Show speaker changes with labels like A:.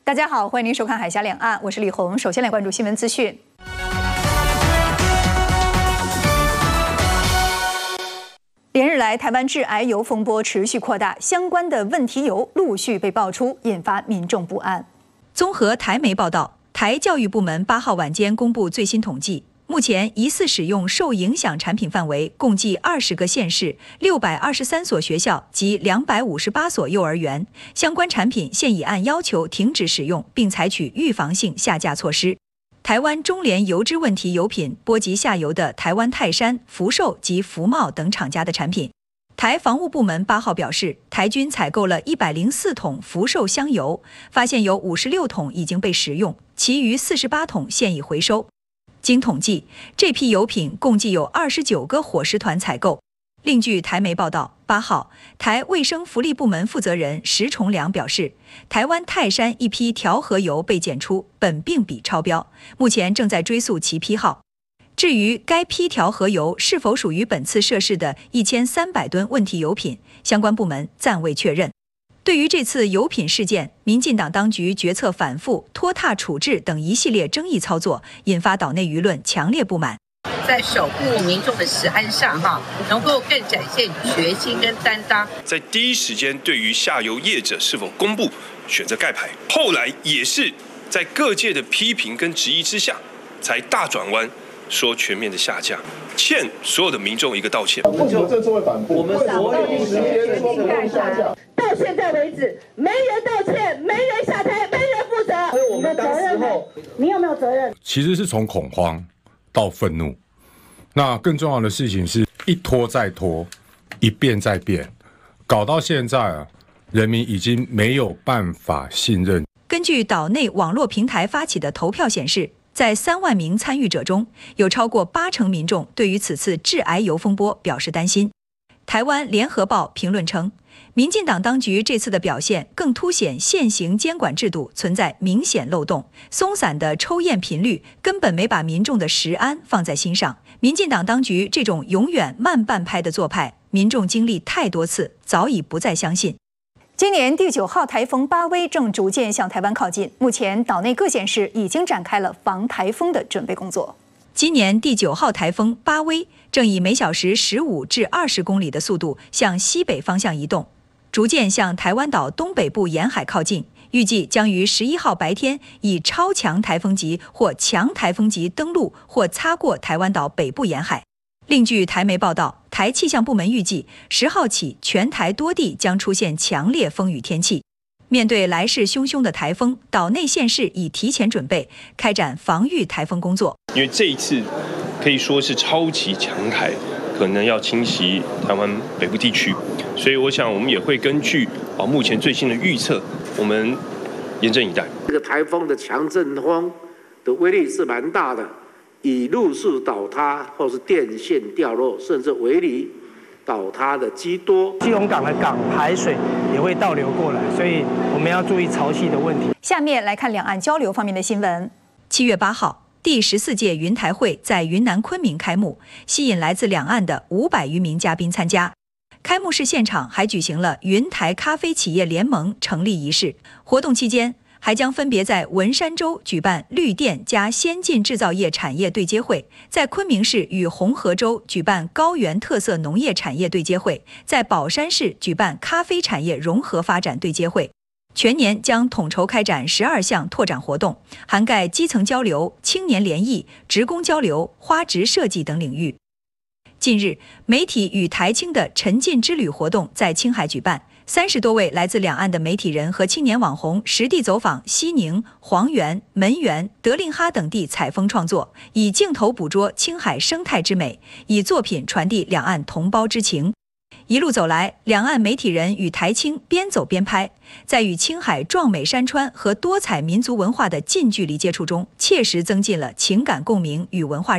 A: 大家好，欢迎您收看《海峡两岸》，我是李红。首先来关注新闻资讯。连日来，台湾致癌油风波持续扩大，相关的问题油陆续被爆出，引发民众不安。综合台媒报道，台教育部门8号晚间公布最新统计，目前疑似使用受影响产品范围共计20个县市、623所学校及258所幼儿园，相关产品现已按要求停止使用，并采取预防性下架措施。台湾中联油脂问题油品波及下游的台湾泰山、福寿及福茂等厂家的产品。台防务部门8号表示，台军采购了104桶福寿香油，发现有56桶已经被食用，其余48桶现已回收。经统计，这批油品共计有29个伙食团采购。另据台媒报道，8号，台卫生福利部门负责人石崇良表示，台湾泰山一批调和油被检出苯并芘超标，目前正在追溯其批号。至于该批调和油是否属于本次涉事的1300吨问题油品，相关部门暂未确认。对于这次油品事件，民进党当局决策反复、拖沓处置等一系列争议操作，引发岛内舆论强烈不满。
B: 在守护民众的食安上，能够更展现决心跟担当。
C: 在第一时间对于下游业者是否公布选择盖牌，后来也是在各界的批评跟质疑之下，才大转弯，说全面的下架，欠所有的民众一个道歉。
D: 为什么这次会反复？我们所有时间说不用下架，
E: 到现在为止，没人道歉，没人下台，没人负责。
D: 所以我们当时候，
E: 你有没有责任？
F: 其实是从恐慌到愤怒。那更重要的事情是一拖再拖，一变再变，搞到现在人民已经没有办法信任。
A: 根据岛内网络平台发起的投票显示，在3万名参与者中，有超过80%民众对于此次致癌油风波表示担心。台湾联合报评论称，民进党当局这次的表现更凸显现行监管制度存在明显漏洞，松散的抽验频率根本没把民众的食安放在心上。民进党当局这种永远慢半拍的做派，民众经历太多次，早已不再相信。今年第9号台风巴威正逐渐向台湾靠近，目前岛内各县市已经展开了防台风的准备工作。今年第9号台风巴威正以每小时15至20公里的速度向西北方向移动，逐渐向台湾岛东北部沿海靠近，预计将于11号白天以超强台风级或强台风级登陆或擦过台湾岛北部沿海。另据台媒报道，台气象部门预计10号起全台多地将出现强烈风雨天气。面对来势汹汹的台风，岛内县市已提前准备，开展防御台风工作。
C: 因为这一次可以说是超级强台，可能要侵袭台湾北部地区，所以我想我们也会根据目前最新的预测，我们严阵以待。
G: 这个台风的强阵风的威力是蛮大的，以路树倒塌或是电线掉落，甚至围篱倒塌的居多。
H: 基隆港的港排水也会倒流过来，所以我们要注意潮汐的问题。
A: 下面来看两岸交流方面的新闻。7月8号，第14届云台会在云南昆明开幕，吸引来自两岸的500余名嘉宾参加。开幕式现场还举行了云台咖啡企业联盟成立仪式。活动期间，还将分别在文山州举办绿电加先进制造业产业对接会，在昆明市与红河州举办高原特色农业产业对接会，在宝山市举办咖啡产业融合发展对接会。全年将统筹开展12项拓展活动，涵盖基层交流、青年联谊、职工交流、花植设计等领域。近日，媒体与台青的沉浸之旅活动在青海举办，30多位来自两岸的媒体人和青年网红实地走访西宁、黄原、门源、德令哈等地采风创作，以镜头捕捉青海生态之美，以作品传递两岸同胞之情。一路走来，两岸媒体人与台青边走边拍，在与青海壮美山川和多彩民族文化的近距离接触中，切实增进了情感共鸣与文化